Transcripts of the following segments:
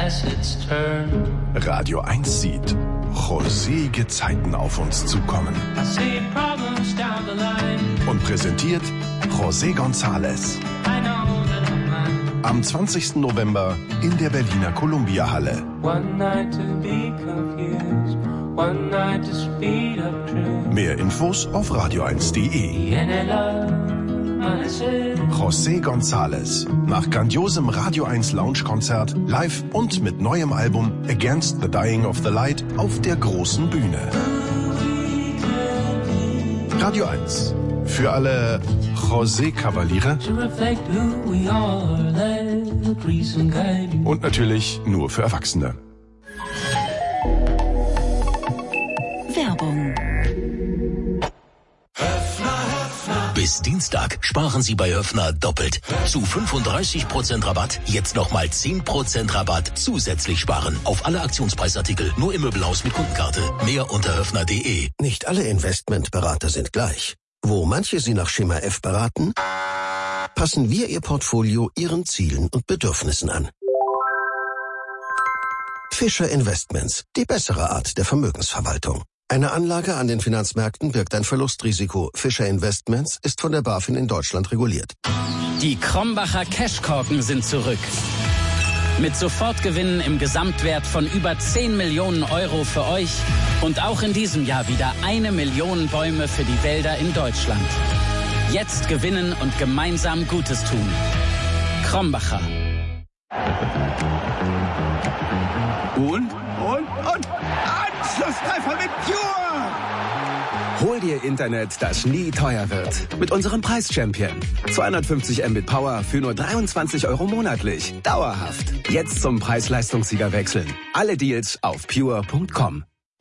as it's turned. Radio 1 sieht rosige Zeiten auf uns zukommen. I see problems down the line. Und präsentiert José González. I know that I'm mine. Am 20. November in der Berliner Columbia-Halle. One night to be confused, one night to speed up truth. Mehr Infos auf radio1.de. José González. Nach grandiosem Radio 1 Lounge-Konzert, live und mit neuem Album Against the Dying of the Light auf der großen Bühne. Radio 1. Für alle José-Kavaliere. Und natürlich nur für Erwachsene. Werbung. Bis Dienstag sparen Sie bei Höffner doppelt. Zu 35% Rabatt, jetzt nochmal 10% Rabatt zusätzlich sparen. Auf alle Aktionspreisartikel, nur im Möbelhaus mit Kundenkarte. Mehr unter höffner.de. Nicht alle Investmentberater sind gleich. Wo manche Sie nach Schema F beraten, passen wir Ihr Portfolio Ihren Zielen und Bedürfnissen an. Fischer Investments, die bessere Art der Vermögensverwaltung. Eine Anlage an den Finanzmärkten birgt ein Verlustrisiko. Fischer Investments ist von der BaFin in Deutschland reguliert. Die Krombacher Cashkorken sind zurück. Mit Sofortgewinnen im Gesamtwert von über 10 Millionen Euro für euch und auch in diesem Jahr wieder 1 Million Bäume für die Wälder in Deutschland. Jetzt gewinnen und gemeinsam Gutes tun. Krombacher. Und? Anschlusstreffer mit Pure! Hol dir Internet, das nie teuer wird. Mit unserem Preis-Champion. 250 Mbit Power für nur 23 € monatlich. Dauerhaft. Jetzt zum Preis-Leistungssieger wechseln. Alle Deals auf pure.com.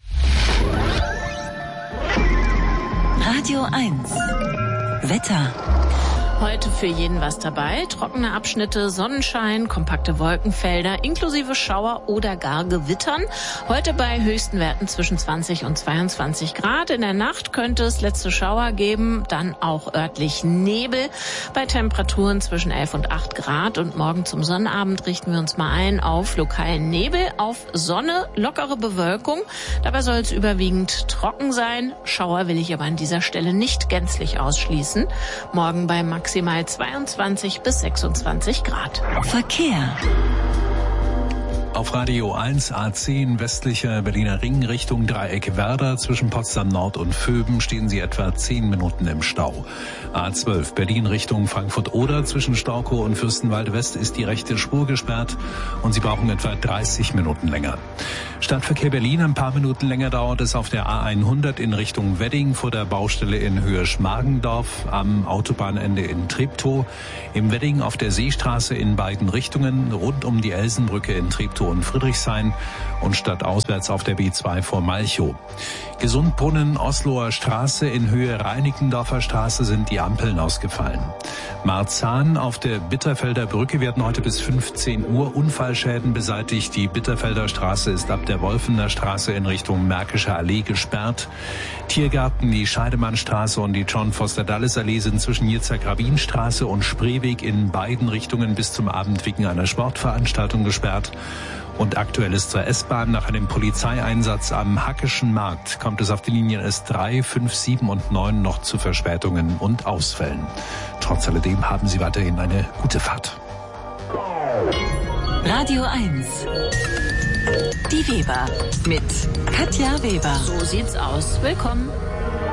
Radio 1. Wetter. Heute für jeden was dabei. Trockene Abschnitte, Sonnenschein, kompakte Wolkenfelder, inklusive Schauer oder gar Gewittern. Heute bei höchsten Werten zwischen 20 und 22 Grad. In der Nacht könnte es letzte Schauer geben, dann auch örtlich Nebel bei Temperaturen zwischen 11 und 8 Grad. Und morgen zum Sonnabend richten wir uns mal ein auf lokalen Nebel, auf Sonne, lockere Bewölkung. Dabei soll es überwiegend trocken sein. Schauer will ich aber an dieser Stelle nicht gänzlich ausschließen. Morgen bei maximal 22 bis 26 Grad. Verkehr. Auf Radio 1 A10 westlicher Berliner Ring Richtung Dreieck Werder zwischen Potsdam Nord und Vöben stehen Sie etwa 10 Minuten im Stau. A12 Berlin Richtung Frankfurt-Oder zwischen Storkow und Fürstenwalde West ist die rechte Spur gesperrt und Sie brauchen etwa 30 Minuten länger. Stadtverkehr Berlin, ein paar Minuten länger dauert es auf der A100 in Richtung Wedding vor der Baustelle in Höhe Schmargendorf, am Autobahnende in Treptow, im Wedding auf der Seestraße in beiden Richtungen, rund um die Elsenbrücke in Treptow und Friedrichshain und stadtauswärts auf der B2 vor Malchow. Gesundbrunnen, Osloer Straße in Höhe Reinickendorfer Straße sind die Ampeln ausgefallen. Marzahn auf der Bitterfelder Brücke werden heute bis 15 Uhr Unfallschäden beseitigt. Die Bitterfelder Straße ist ab der Wolfener Straße in Richtung Märkischer Allee gesperrt. Tiergarten, die Scheidemannstraße und die John Foster Dulles Allee sind zwischen Jitzek-Rabin-Straße und Spreeweg in beiden Richtungen bis zum Abend wegen einer Sportveranstaltung gesperrt. Und aktuell ist zur S-Bahn nach einem Polizeieinsatz am Hackischen Markt kommt es auf die Linien S3, 5, 7 und 9 noch zu Verspätungen und Ausfällen. Trotz alledem haben Sie weiterhin eine gute Fahrt. Radio 1. Die Weber mit Katja Weber. So sieht's aus. Willkommen.